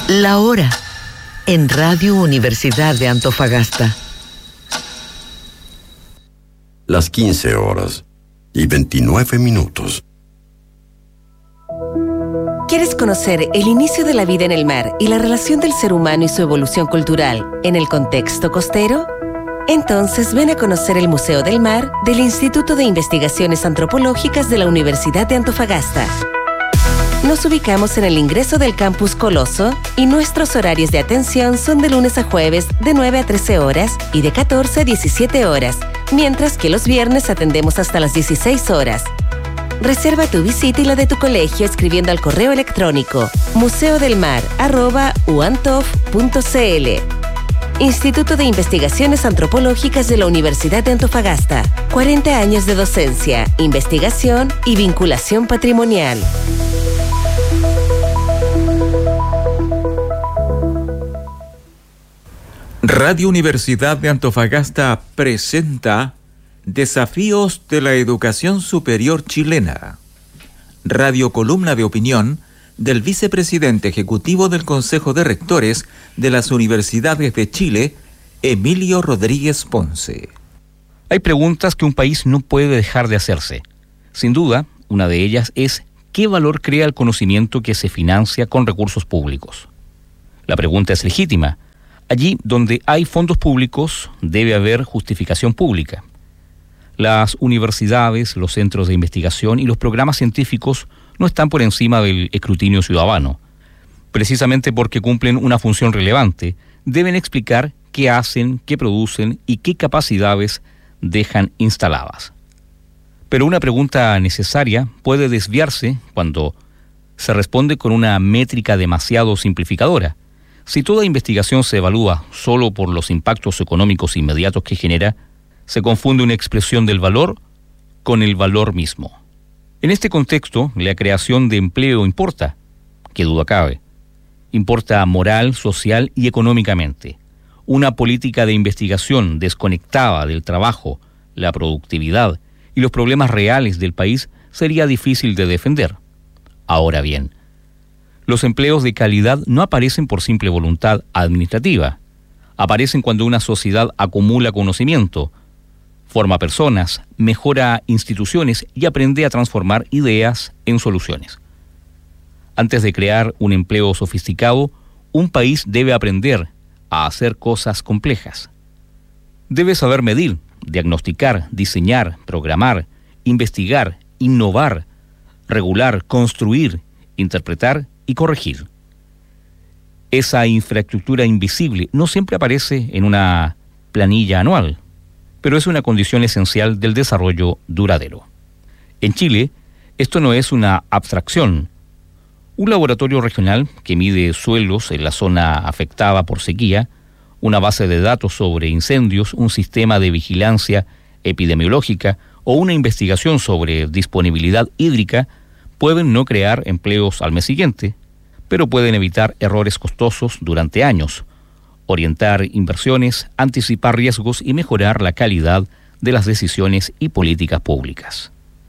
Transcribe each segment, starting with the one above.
La hora en Radio Universidad de Antofagasta. Las 15:29. ¿Quieres conocer el inicio de la vida en el mar y la relación del ser humano y su evolución cultural en el contexto costero? Entonces ven a conocer el Museo del Mar del Instituto de Investigaciones Antropológicas de la Universidad de Antofagasta. Nos ubicamos en el ingreso del Campus Coloso y nuestros horarios de atención son de lunes a jueves de 9 a 13 horas y de 14 a 17 horas, mientras que los viernes atendemos hasta las 16 horas. Reserva tu visita y la de tu colegio escribiendo al correo electrónico museodelmar@uantof.cl. Instituto de Investigaciones Antropológicas de la Universidad de Antofagasta. 40 años de docencia, investigación y vinculación patrimonial. Radio Universidad de Antofagasta presenta Desafíos de la Educación Superior Chilena. Radio columna de opinión del vicepresidente ejecutivo del Consejo de Rectores de las Universidades de Chile, Emilio Rodríguez Ponce. Hay preguntas que un país no puede dejar de hacerse. Sin duda, una de ellas es ¿qué valor crea el conocimiento que se financia con recursos públicos? La pregunta es legítima. Allí donde hay fondos públicos debe haber justificación pública. Las universidades, los centros de investigación y los programas científicos no están por encima del escrutinio ciudadano. Precisamente porque cumplen una función relevante, deben explicar qué hacen, qué producen y qué capacidades dejan instaladas. Pero una pregunta necesaria puede desviarse cuando se responde con una métrica demasiado simplificadora. Si toda investigación se evalúa solo por los impactos económicos inmediatos que genera, se confunde una expresión del valor con el valor mismo. En este contexto, la creación de empleo importa, qué duda cabe. Importa moral, social y económicamente. Una política de investigación desconectada del trabajo, la productividad y los problemas reales del país sería difícil de defender. Ahora bien, los empleos de calidad no aparecen por simple voluntad administrativa. Aparecen cuando una sociedad acumula conocimiento, forma personas, mejora instituciones y aprende a transformar ideas en soluciones. Antes de crear un empleo sofisticado, un país debe aprender a hacer cosas complejas. Debe saber medir, diagnosticar, diseñar, programar, investigar, innovar, regular, construir, interpretar y corregir. Esa infraestructura invisible no siempre aparece en una planilla anual, pero es una condición esencial del desarrollo duradero. En Chile, esto no es una abstracción. Un laboratorio regional que mide suelos en la zona afectada por sequía, una base de datos sobre incendios, un sistema de vigilancia epidemiológica o una investigación sobre disponibilidad hídrica pueden no crear empleos al mes siguiente, pero pueden evitar errores costosos durante años, orientar inversiones, anticipar riesgos y mejorar la calidad de las decisiones y políticas públicas.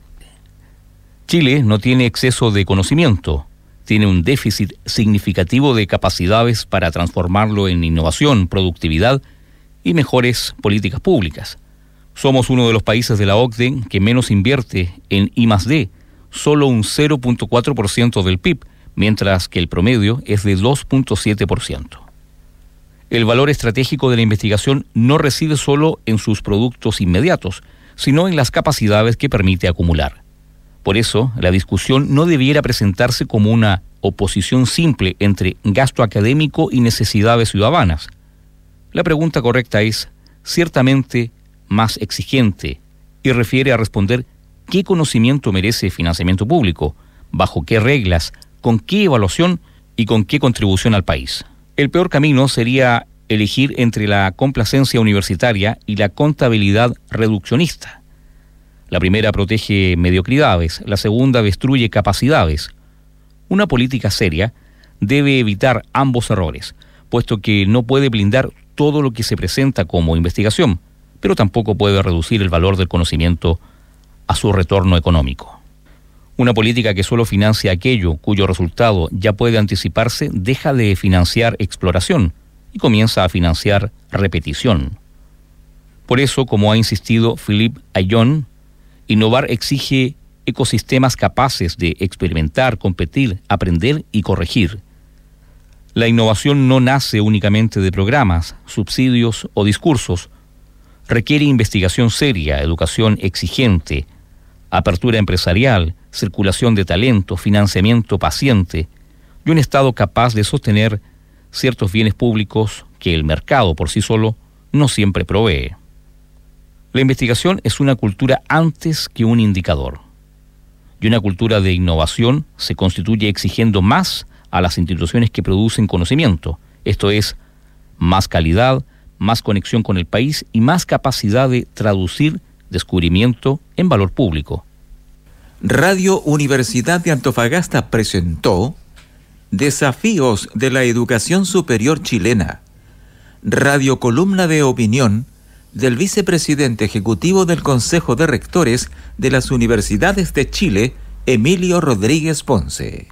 Chile no tiene exceso de conocimiento, tiene un déficit significativo de capacidades para transformarlo en innovación, productividad y mejores políticas públicas. Somos uno de los países de la OCDE que menos invierte en I+D, solo un 0.4% del PIB, mientras que el promedio es de 2.7%. El valor estratégico de la investigación no reside solo en sus productos inmediatos, sino en las capacidades que permite acumular. Por eso, la discusión no debiera presentarse como una oposición simple entre gasto académico y necesidades ciudadanas. La pregunta correcta es ciertamente más exigente y refiere a responder qué conocimiento merece financiamiento público, bajo qué reglas, con qué evaluación y con qué contribución al país. El peor camino sería elegir entre la complacencia universitaria y la contabilidad reduccionista. La primera protege mediocridades, la segunda destruye capacidades. Una política seria debe evitar ambos errores, puesto que no puede blindar todo lo que se presenta como investigación, pero tampoco puede reducir el valor del conocimiento a su retorno económico. Una política que solo financia aquello cuyo resultado ya puede anticiparse deja de financiar exploración y comienza a financiar repetición. Por eso, como ha insistido Philippe Ayllon, innovar exige ecosistemas capaces de experimentar, competir, aprender y corregir. La innovación no nace únicamente de programas, subsidios o discursos. Requiere investigación seria, educación exigente, apertura empresarial, circulación de talento, financiamiento paciente y un Estado capaz de sostener ciertos bienes públicos que el mercado por sí solo no siempre provee. La investigación es una cultura antes que un indicador. Y una cultura de innovación se constituye exigiendo más a las instituciones que producen conocimiento, esto es, más calidad, más conexión con el país y más capacidad de traducir descubrimiento en valor público. Radio Universidad de Antofagasta presentó Desafíos de la Educación Superior Chilena, radio columna de opinión del vicepresidente ejecutivo del Consejo de Rectores de las Universidades de Chile, Emilio Rodríguez Ponce.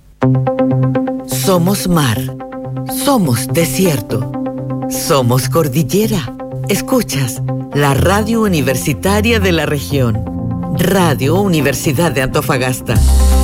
Somos mar, somos desierto, somos cordillera. Escuchas la radio universitaria de la región, Radio Universidad de Antofagasta.